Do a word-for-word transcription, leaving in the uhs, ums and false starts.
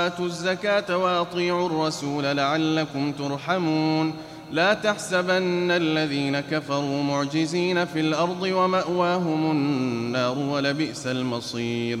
وآتوا الزكاة وأطيعوا الرسول لعلكم ترحمون لا تحسبن الذين كفروا معجزين في الأرض ومأواهم النار ولبئس المصير